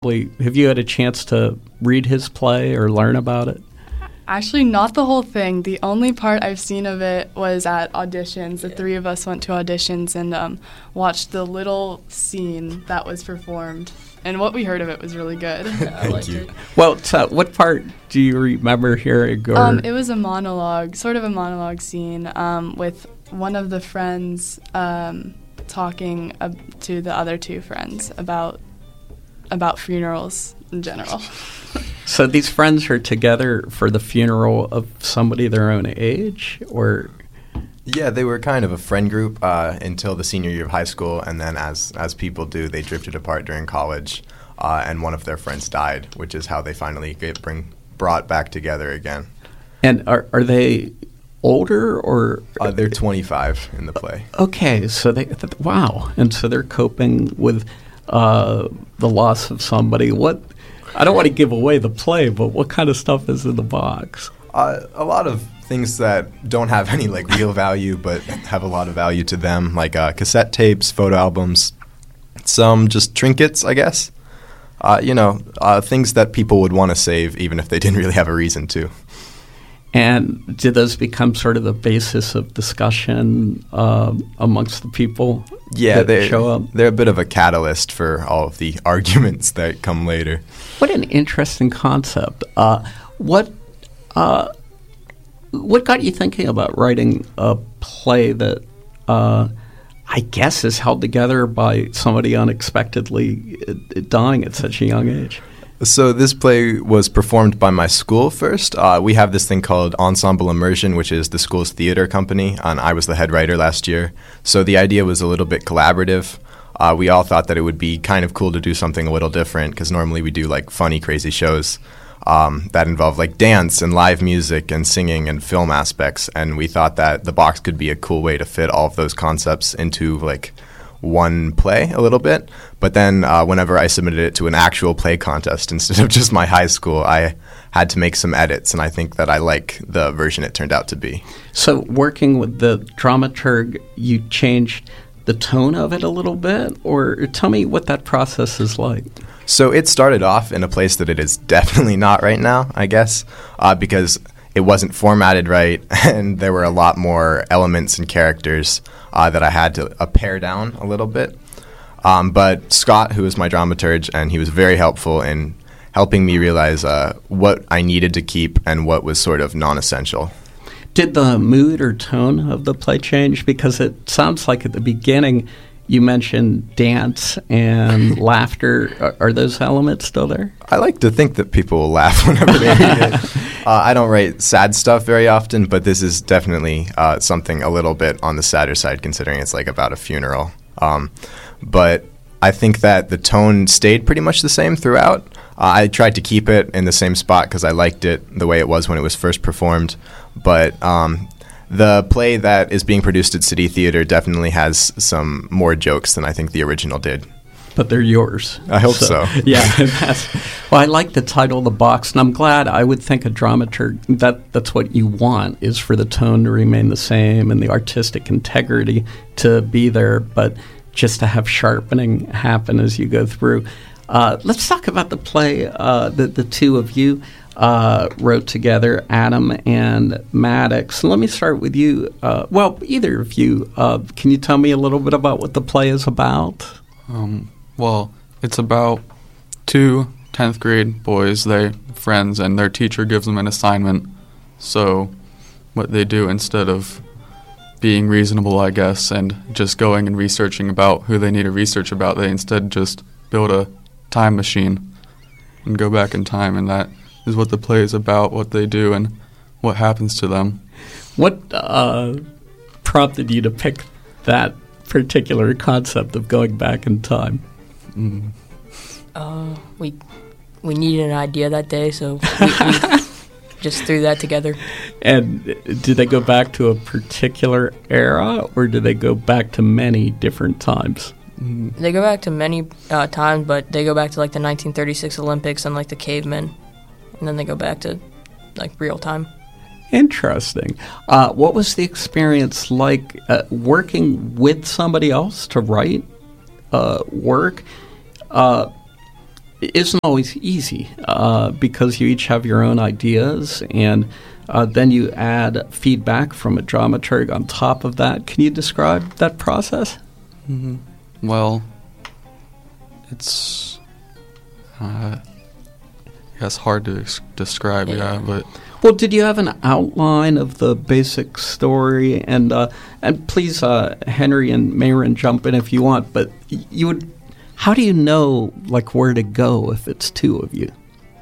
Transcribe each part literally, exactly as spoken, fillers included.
Have you had a chance to read his play or learn about it? Actually, not the whole thing. The only part I've seen of it was at auditions. The yeah. three of us went to auditions and um, watched the little scene that was performed. And what we heard of it was really good. I liked it. Well, so what part do you remember hearing? Or? Um, it was a monologue, sort of a monologue scene um, with one of the friends um, talking uh, to the other two friends about about funerals in general. So these friends are together for the funeral of somebody their own age, or? Yeah, they were kind of a friend group uh, until the senior year of high school, and then as as people do, they drifted apart during college, uh, and one of their friends died, which is how they finally get bring brought back together again. And are are they older or? Uh, they're twenty-five in the play. Okay, so they th- wow, and so they're coping with uh, the loss of somebody. What? I don't want to give away the play, but what kind of stuff is in the box? Uh, a lot of things that don't have any like real value, but have a lot of value to them, like uh, cassette tapes, photo albums, some just trinkets, I guess. Uh, you know, uh, things that people would want to save, even if they didn't really have a reason to. And did those become sort of the basis of discussion uh, amongst the people yeah, that show up? They're a bit of a catalyst for all of the arguments that come later. What an interesting concept. Uh, what uh, what got you thinking about writing a play that uh, I guess is held together by somebody unexpectedly dying at such a young age? So this play was performed by my school first. Uh, we have this thing called Ensemble Immersion, which is the school's theater company, and I was the head writer last year. So the idea was a little bit collaborative. Uh, we all thought that it would be kind of cool to do something a little different, because normally we do like funny, crazy shows um, that involve like dance and live music and singing and film aspects. And we thought that the box could be a cool way to fit all of those concepts into like one play a little bit. But then uh, whenever I submitted it to an actual play contest instead of just my high school, I had to make some edits, and I think that I like the version it turned out to be. So working with the dramaturg, you changed the tone of it a little bit? Or tell me what that process is like. So it started off in a place that it is definitely not right now, I guess, uh, because it wasn't formatted right, and there were a lot more elements and characters uh, that I had to uh, pare down a little bit. Um, but Scott, who was my dramaturg, and he was very helpful in helping me realize uh, what I needed to keep and what was sort of non-essential. Did the mood or tone of the play change? Because it sounds like at the beginning you mentioned dance and laughter. Are, are those elements still there? I like to think that people will laugh whenever they read it. Uh, I don't write sad stuff very often, but this is definitely uh, something a little bit on the sadder side, considering it's like about a funeral. Um, but I think that the tone stayed pretty much the same throughout. Uh, I tried to keep it in the same spot because I liked it the way it was when it was first performed. But um, the play that is being produced at City Theater definitely has some more jokes than I think the original did. But they're yours. I hope so. so. Yeah. That's, well, I like the title of the box, and I'm glad. I would think a dramaturg, that, that's what you want, is for the tone to remain the same and the artistic integrity to be there, but just to have sharpening happen as you go through. Uh, let's talk about the play uh, that the two of you uh, wrote together, Adam and Maddox. Let me start with you. Uh, well, either of you, uh, can you tell me a little bit about what the play is about? Um, well, it's about two tenth grade boys, they're friends, and their teacher gives them an assignment. So what they do, instead of being reasonable, I guess, and just going and researching about who they need to research about, they instead just build a time machine and go back in time, and that is what the play is about, what they do and what happens to them. What uh, prompted you to pick that particular concept of going back in time? Mm. Uh, we we needed an idea that day, so we, we just threw that together. And did they go back to a particular era, or did they go back to many different times? Mm. They go back to many uh, times, but they go back to like the nineteen thirty-six Olympics and like the cavemen, and then they go back to like real time. Interesting. Uh, what was the experience like uh, working with somebody else to write uh, work? Uh, isn't always easy uh, because you each have your own ideas, and uh, then you add feedback from a dramaturg on top of that. Can you describe that process? Mm-hmm. Well, it's uh, yeah, it's hard to ex- describe, yeah. yeah, but. Well, did you have an outline of the basic story? And uh, and please, uh, Henry and Mayron, jump in if you want. But you would, how do you know like where to go if it's two of you?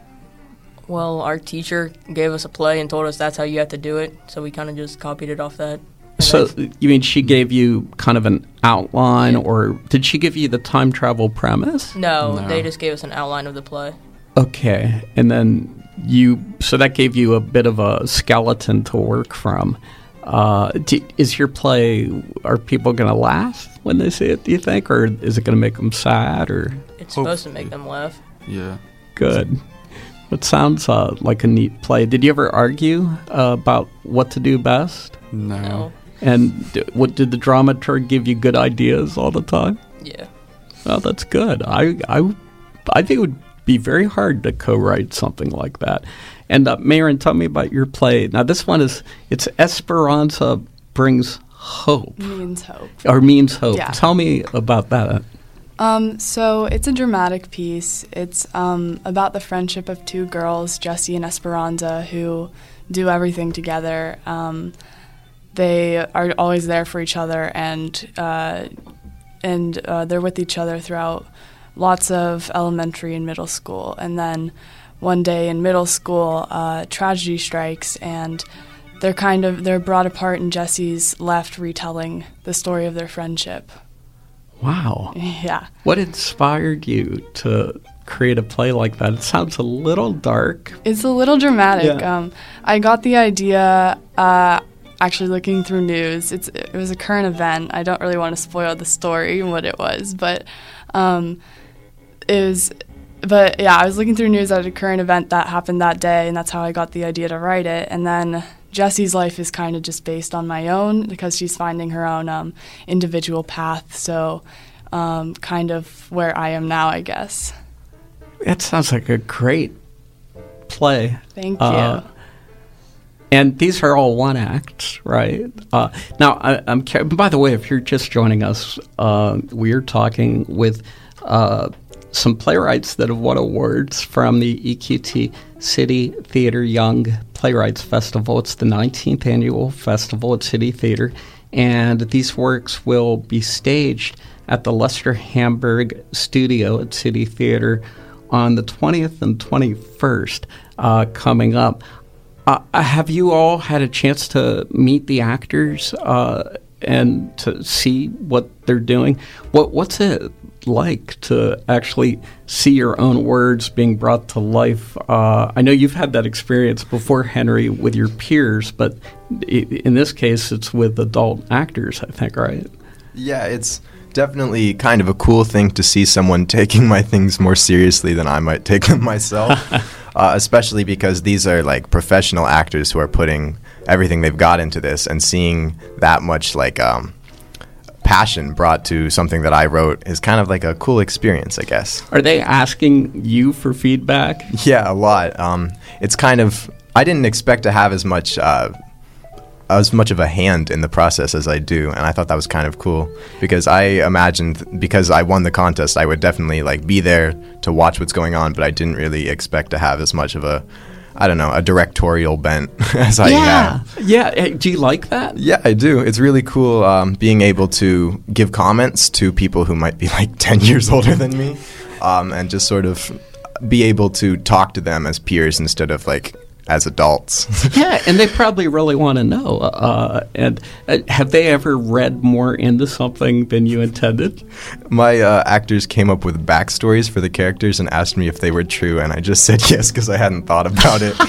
Well, our teacher gave us a play and told us that's how you have to do it. So we kind of just copied it off that. So you mean she gave you kind of an outline, yeah. or did she give you the time travel premise? No, No, they just gave us an outline of the play. Okay, and then. You so that gave you a bit of a skeleton to work from. Uh, do, is your play? Are people going to laugh when they see it? Do you think, or is it going to make them sad? Or It's Hopefully. supposed to make them laugh. Yeah. good? It sounds uh, like a neat play. Did you ever argue uh, about what to do best? No. No. And d- what did the dramaturg give you good ideas all the time? Yeah. Well, that's good. I I I think it would be very hard to co-write something like that. And uh, Mayron, tell me about your play. Now, this one is, it's Esperanza Brings Hope. Means hope. Or Means Hope. Yeah. Tell me about that. Um, so it's a dramatic piece. It's um, about the friendship of two girls, Jessie and Esperanza, who do everything together. Um, they are always there for each other, and uh, and uh, they're with each other throughout lots of elementary and middle school. And then one day in middle school, uh, tragedy strikes, and they're kind of they're brought apart, and Jessie's left retelling the story of their friendship. Wow. Yeah. What inspired you to create a play like that? It sounds a little dark. It's a little dramatic. Yeah. Um, I got the idea uh, actually looking through news. It's it was a current event. I don't really want to spoil the story and what it was, but um, it was. But yeah, I was looking through news at a current event that happened that day, and that's how I got the idea to write it. And then Jessie's life is kind of just based on my own because she's finding her own um, individual path. So um, kind of where I am now, I guess. That sounds like a great play. Thank you. Uh, And these are all one acts, right? Uh, now, I, I'm. By the way, if you're just joining us, uh, we're talking with uh, some playwrights that have won awards from the E Q T City Theater Young Playwrights Festival. It's the nineteenth annual festival at City Theater, and these works will be staged at the Lester Hamburg Studio at City Theater on the twentieth and twenty-first uh, coming up. Uh, have you all had a chance to meet the actors uh, and to see what they're doing? What What's it like to actually see your own words being brought to life? Uh, I know you've had that experience before, Henry, with your peers, but i- in this case, it's with adult actors, I think, right? Yeah, it's definitely kind of a cool thing to see someone taking my things more seriously than I might take them myself, uh, especially because these are like professional actors who are putting everything they've got into this, and seeing that much like um, passion brought to something that I wrote is kind of like a cool experience, I guess. Are they asking you for feedback? Yeah, a lot. Um, it's kind of, I didn't expect to have as much uh, as much of a hand in the process as I do, and I thought that was kind of cool because I imagined, because I won the contest, I would definitely like be there to watch what's going on, but I didn't really expect to have as much of a, I don't know, a directorial bent as I have. Yeah. Hey, do you like that? Yeah, I do. It's really cool um, being able to give comments to people who might be like ten years older than me, um, and just sort of be able to talk to them as peers instead of like as adults. Yeah, and they probably really want to know. Uh, and uh, have they ever read more into something than you intended? My uh, actors came up with backstories for the characters and asked me if they were true, and I just said yes because I hadn't thought about it.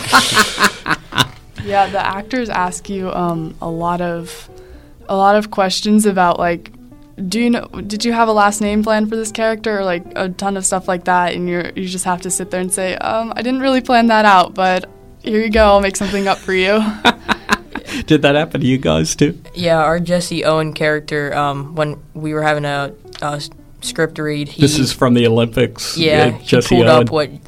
Yeah, the actors ask you um, a lot of a lot of questions about like, do you know? Did you have a last name plan for this character, or like a ton of stuff like that? And you you just have to sit there and say, um, I didn't really plan that out, but here you go, I'll make something up for you. Did that happen to you guys too? Yeah, our Jesse Owen character, um, when we were having a, a script read. He, This is from the Olympics. yeah, uh, he Jesse pulled Owen. up what